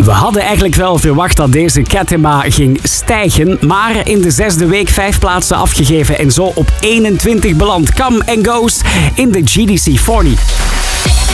We hadden eigenlijk wel verwacht dat deze Ketema ging stijgen, maar in de 6e week 5 plaatsen afgegeven en zo op 21 beland. Come and Goes in de GDC 40.